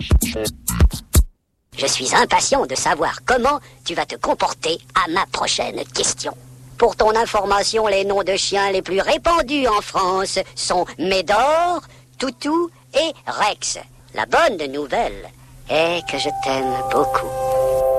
Je suis impatient de savoir comment tu vas te comporter à ma prochaine question. Pour ton information, les noms de chiens les plus répandus en France sont Médor, Toutou et Rex. La bonne nouvelle est que je t'aime beaucoup.